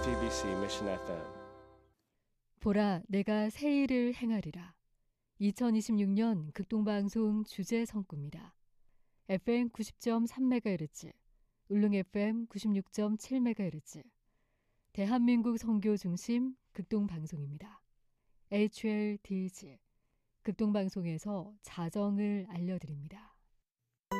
JTBC Mission FM. 보라, 내가 새 일을 행하리라. 2026년 극동방송 주제 성구입니다. FM 90.3MHz, 울릉 FM 96.7MHz, 대한민국 선교 중심 극동방송입니다. HLDG, 극동방송에서 자정을 알려드립니다.